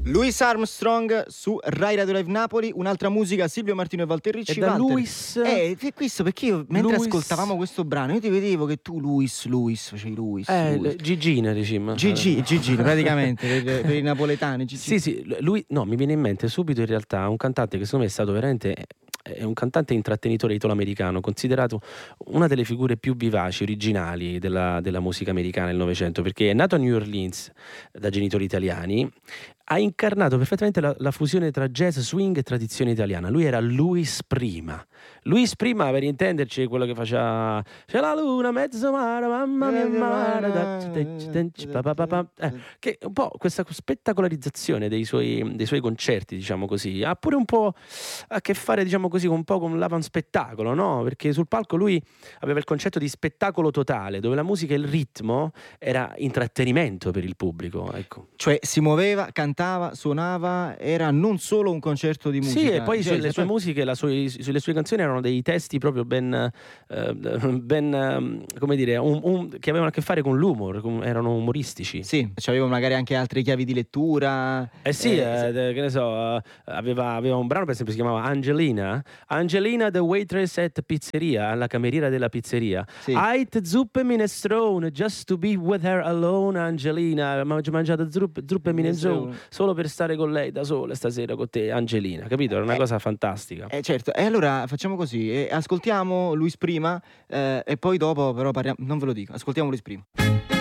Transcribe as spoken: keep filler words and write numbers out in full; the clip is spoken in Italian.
Louis Armstrong su Rai Radio Live Napoli, un'altra musica, Silvio Martino e Walter Ricci. E da Walter, Louis eh, questo perché io mentre Louis... ascoltavamo questo brano io ti vedevo che tu Louis, Louis, facevi Louis, eh, Louis. Gigina diciamo Gigi, Gigi praticamente per, per i napoletani Gigi. Sì sì, lui, no, mi viene in mente subito in realtà un cantante che secondo me è stato veramente, è un cantante intrattenitore italo-americano, considerato una delle figure più vivaci, originali della, della musica americana del Novecento, perché è nato a New Orleans da genitori italiani, ha incarnato perfettamente la, la fusione tra jazz, swing e tradizione italiana. Lui era Louis Prima. Louis Prima, per intenderci, quello che faceva c'è la luna mezzo mare, mamma mia mare, eh, che un po' questa spettacolarizzazione dei suoi, dei suoi concerti, diciamo così, ha pure un po' a che fare, diciamo così, un po' con l'avanspettacolo, no? Perché sul palco lui aveva il concetto di spettacolo totale, dove la musica e il ritmo era intrattenimento per il pubblico, ecco. Cioè si muoveva, cantava, suonava, era non solo un concerto di musica. Sì, e poi cioè, le sue musiche, la sue, sulle sue canzoni erano dei testi proprio ben, eh, ben eh, come dire, un, un, che avevano a che fare con l'humor, con, erano umoristici. Sì, c'aveva magari anche altre chiavi di lettura. Eh sì, eh, eh, che ne so, eh, aveva, aveva un brano per esempio si chiamava Angelina, Angelina the waitress at pizzeria, la cameriera della pizzeria. Sì. Ate zuppe minestrone, just to be with her alone, Angelina. Ma ho mangiato zuppe, zuppe minestrone solo per stare con lei da sola stasera con te, Angelina, capito? Era una eh, cosa fantastica. Eh certo, e allora facciamo così, eh, ascoltiamo Luis prima eh, e poi dopo però parliamo, non ve lo dico, ascoltiamo Luis prima.